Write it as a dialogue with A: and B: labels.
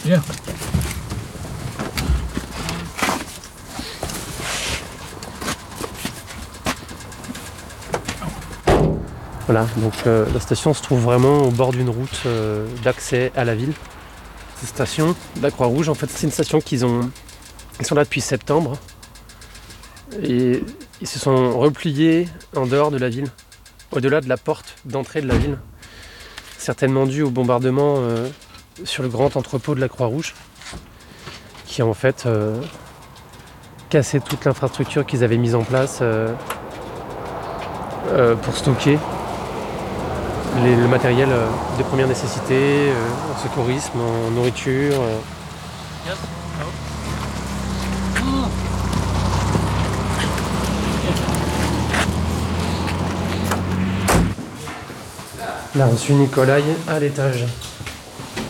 A: Bien.
B: Voilà, donc la station se trouve vraiment au bord d'une route d'accès à la ville. Cette station, la Croix-Rouge, en fait, c'est une station ils sont là depuis septembre. Et ils se sont repliés en dehors de la ville, au-delà de la porte d'entrée de la ville. Certainement dû au bombardement sur le grand entrepôt de la Croix-Rouge, qui a en fait cassé toute l'infrastructure qu'ils avaient mise en place pour stocker le matériel de première nécessité, en secourisme, en nourriture. On a reçu Nikolai à l'étage.